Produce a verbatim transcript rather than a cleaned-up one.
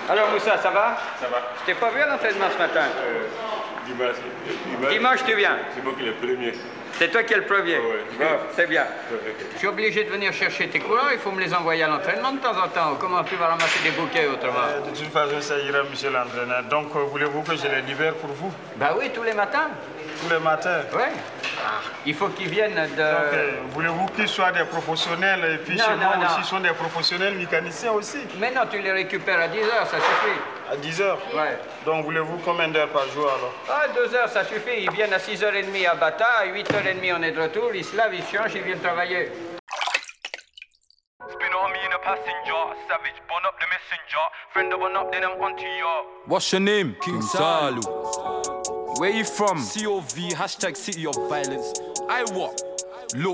Alors Moussa, ça va? Ça va. Je t'ai pas vu à l'entraînement ce matin. Euh, dimanche, dimanche. Dimanche, tu viens. C'est moi qui est le premier. C'est toi qui es le premier. Ouais. Bon, c'est bien. Ouais. Je suis obligé de venir chercher tes couleurs, il faut me les envoyer à l'entraînement de temps en temps. Comment tu vas ramasser des bouquets autrement? Euh, de toute façon, ça ira, monsieur l'entraîneur. Donc, euh, voulez-vous que je les libère pour vous? Bah oui, tous les matins. Tous les matins? Oui. Il faut qu'ils viennent de... Donc, euh, voulez-vous qu'ils soient des professionnels et puis Non, chez non, moi non. aussi, ils sont des professionnels mécaniciens aussi? Mais non, tu les récupères à dix heures, ça suffit. À dix heures? Ouais. Donc, voulez-vous combien d'heures par jour alors? Ah, deux heures, ça suffit. Ils viennent à six heures trente à Bata, à huit heures trente, on est de retour. Ils se lavent, ils se changent, ils viennent travailler. Spin on me in a passenger, savage, burn up the messenger. Friend of one up, then I'm onto you. What's your name? King Salu. Where you from? C O V, hashtag city of violence. I what?